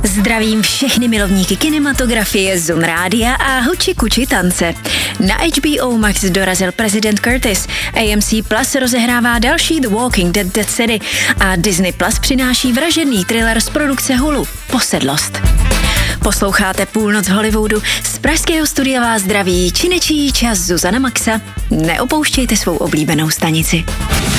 Zdravím všechny milovníky kinematografie, Zoom rádia a huči kuči tance. Na HBO Max dorazil prezident Curtis, AMC Plus rozehrává další The Walking Dead sérii a Disney Plus přináší vražedný thriller z produkce Hulu Posedlost. Posloucháte Půlnoc v Hollywoodu, z pražského studia vás zdraví činečí čas Zuzana Maxa. Neopouštějte svou oblíbenou stanici.